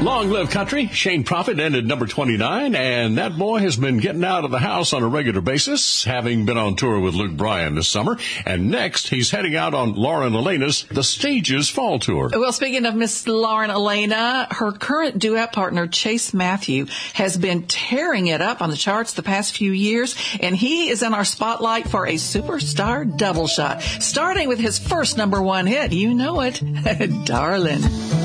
Long Live Country. Shane Prophet ended number 29, and that boy has been getting out of the house on a regular basis, having been on tour with Luke Bryan this summer. And next, he's heading out on Lauren Elena's The Stages Fall Tour. Well, speaking of Miss Lauren Elena, her current duet partner, Chase Matthew, has been tearing it up on the charts the past few years, and he is in our spotlight for a superstar double shot, starting with his first number one hit. You know it, Darling.